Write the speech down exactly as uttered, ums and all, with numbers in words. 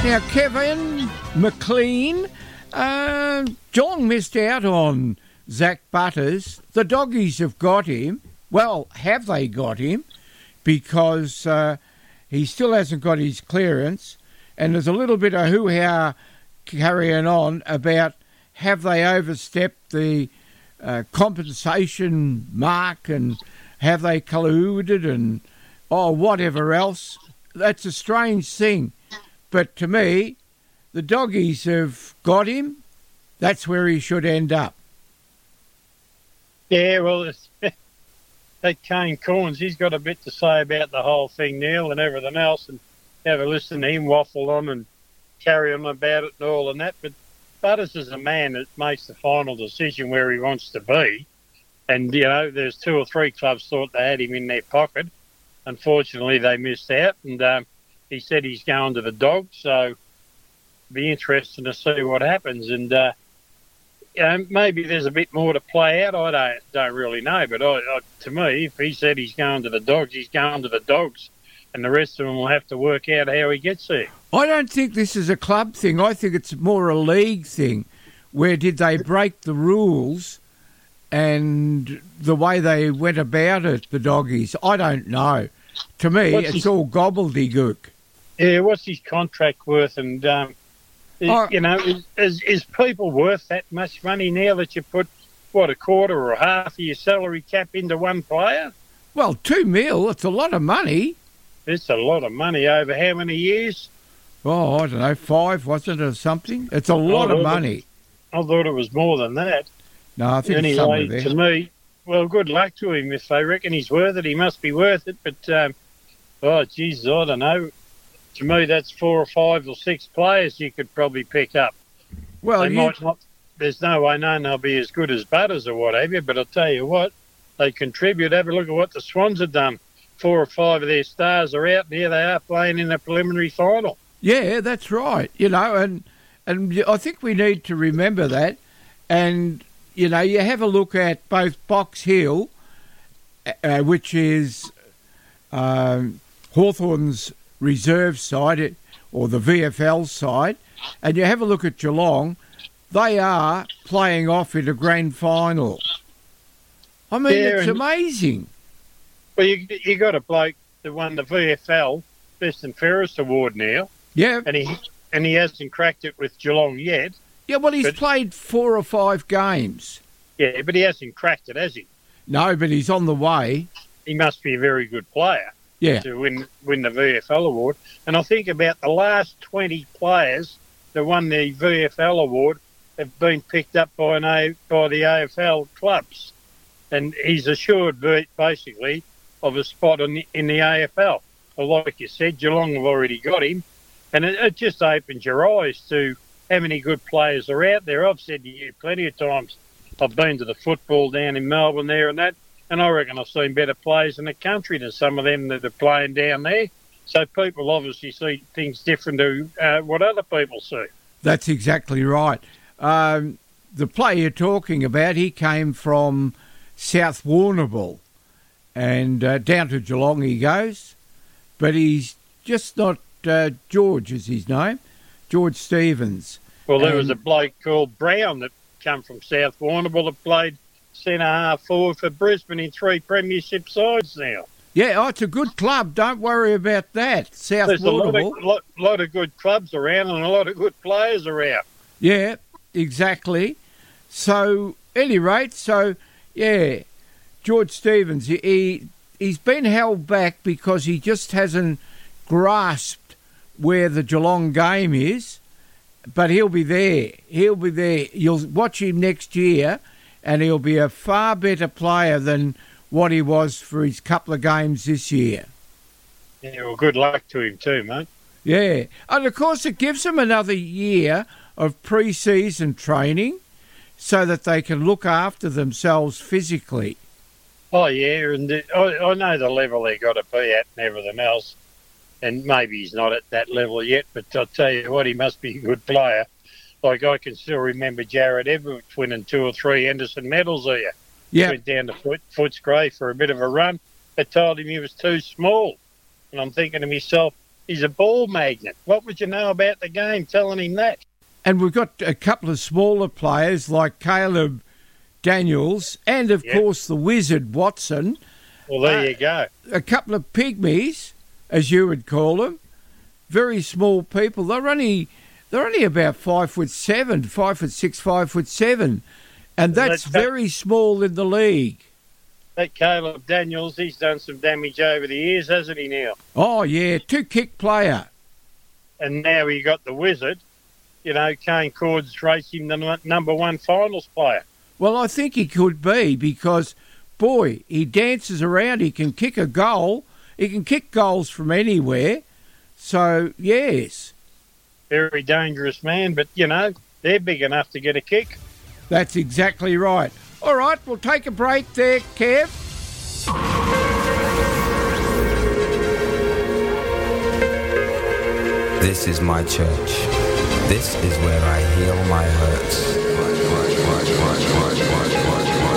Now, Kevin McLean, uh, Geelong missed out on Zach Butters. The Doggies have got him. Well, have they got him? Because uh, he still hasn't got his clearance. And there's a little bit of hoo-ha carrying on about have they overstepped the uh, compensation mark and have they colluded and, oh, whatever else. That's a strange thing. But to me, the Doggies have got him. That's where he should end up. Yeah, well, it's, that Kane Corns, he's got a bit to say about the whole thing, Neil, and everything else, and have a listen to him waffle on and carry on about it and all and that. But Butters is a man that makes the final decision where he wants to be. And, you know, there's two or three clubs thought they had him in their pocket. Unfortunately, they missed out, and um, he said he's going to the Dogs, so it'll be interesting to see what happens. And, uh, you know, maybe there's a bit more to play out. I don't don't really know, but I, I, to me, if he said he's going to the Dogs, he's going to the Dogs, and the rest of them will have to work out how he gets there. I don't think this is a club thing. I think it's more a league thing. Where did they break the rules and the way they went about it, the Doggies? I don't know. To me, what's it's his, all gobbledygook. Yeah, what's his contract worth? And, um, is, oh, you know, is, is, is people worth that much money now that you put, what, a quarter or half of your salary cap into one player? Well, two mil, it's a lot of money. It's a lot of money over how many years? Oh, I don't know, five, wasn't it, or something? It's a lot of money. It, I thought it was more than that. No, I think anyway, somewhere there. To me, well, good luck to him. If they reckon he's worth it, he must be worth it. But, um, oh, Jesus, I don't know. To me, that's four or five or six players you could probably pick up. Well, they you... might not. There's no way known they'll be as good as Butters or whatever, but I'll tell you what, they contribute. Have a look at what the Swans have done. Four or five of their stars are out, and here they are playing in the preliminary final. Yeah, that's right. You know, and and I think we need to remember that. And, you know, you have a look at both Box Hill, uh, which is um, Hawthorn's reserve side, or the V F L side, and you have a look at Geelong, they are playing off in a grand final. I mean, yeah, it's amazing. Well, you you got a bloke that won the V F L Best and Fairest Award now. Yeah. And he and he hasn't cracked it with Geelong yet. Yeah, well, he's but, played four or five games. Yeah, but he hasn't cracked it, has he? No, but he's on the way. He must be a very good player. Yeah. To win win the V F L award. And I think about the last twenty players that won the V F L award have been picked up by an A, by the A F L clubs. And he's assured basically of a spot in the, in the A F L. Well, like you said, Geelong have already got him. And it, it just opens your eyes to how many good players are out there. I've said to you plenty of times, I've been to the football down in Melbourne there and that, and I reckon I've seen better players in the country than some of them that are playing down there. So people obviously see things different to uh, what other people see. That's exactly right. Um, the player you're talking about, he came from South Warrnambool, and uh, down to Geelong he goes, but he's just not uh, George is his name, George Stevens. Well, there and, was a bloke called Brown that come from South Warrnambool that played centre half forward for Brisbane in three premiership sides now. Yeah, oh, it's a good club. Don't worry about that. South There's Warrnambool. a lot of, lot, lot of good clubs around and a lot of good players around. Yeah, exactly. So, any rate, so, yeah, George Stevens, he he's been held back because he just hasn't grasped where the Geelong game is, but he'll be there. He'll be there. You'll watch him next year, and he'll be a far better player than what he was for his couple of games this year. Yeah, well, good luck to him too, mate. Yeah, and of course it gives them another year of pre-season training so that they can look after themselves physically. Oh, yeah, and the, I, I know the level they got to be at and everything else, and maybe he's not at that level yet, but I'll tell you what, he must be a good player. Like, I can still remember Jared Edwards winning two or three Henderson medals here. Yeah. Went down to Foot, Footscray for a bit of a run. They told him he was too small. And I'm thinking to myself, He's a ball magnet. What would you know about the game telling him that? And we've got a couple of smaller players like Caleb Daniels and, of Yep. course, the wizard Watson. Well, there Uh, you go. A couple of pygmies, as you would call them, very small people. They're only they're only about five foot seven, five foot six, five foot seven, and Well, that's that's- very small in the league. That Caleb Daniels, he's done some damage over the years, hasn't he now? Oh yeah, two kick player. And now he got the wizard. You know, Kane Cords raced him the n- number one finals player. Well, I think he could be because, boy, he dances around. He can kick a goal. He can kick goals from anywhere. So yes, Very dangerous man, but, you know, they're big enough to get a kick. that's exactly right. All right, we'll take a break there, Kev. This is my church. This is where I heal my hurts.